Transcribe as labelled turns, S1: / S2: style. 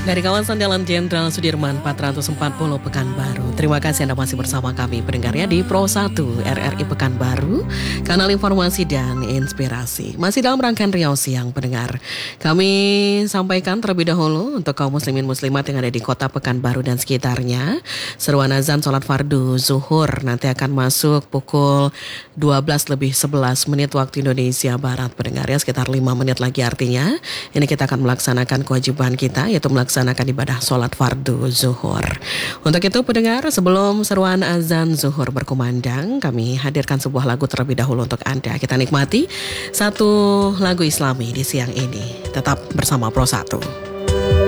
S1: Dari kawasan Jalan Jenderal Sudirman 440 Pekanbaru. Terima kasih Anda masih bersama kami pendengarnya di Pro 1 RRI Pekanbaru, kanal informasi dan inspirasi. Masih dalam rangkaian Riau Siang pendengar. Kami sampaikan terlebih dahulu untuk kaum muslimin muslimat yang ada di kota Pekanbaru dan sekitarnya. Seruan azan sholat fardu zuhur nanti akan masuk pukul 12 lebih 11 menit waktu Indonesia Barat pendengar ya, sekitar 5 menit lagi artinya. Ini kita akan melaksanakan kewajiban kita yaitu melaksanakan ibadah sholat fardu zuhur. Untuk itu pendengar, sebelum seruan azan zuhur berkumandang, kami hadirkan sebuah lagu terlebih dahulu untuk Anda. Kita nikmati satu lagu Islami di siang ini. Tetap bersama Pro 1.